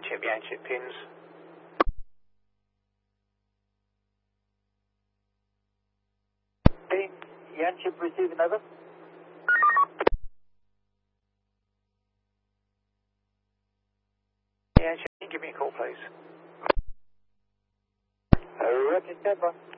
Yanchip pins. Yanchip receiving, over. Yanchip, give me a call, please. Roger, stand by.